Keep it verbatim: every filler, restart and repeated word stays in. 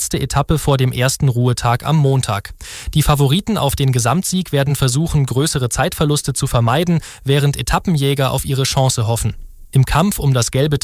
letzte Etappe vor dem ersten Ruhetag am Montag. Die Favoriten auf den Gesamtsieg werden versuchen, größere Zeitverluste zu vermeiden, während Etappenjäger auf ihre Chance hoffen. Im Kampf um das gelbe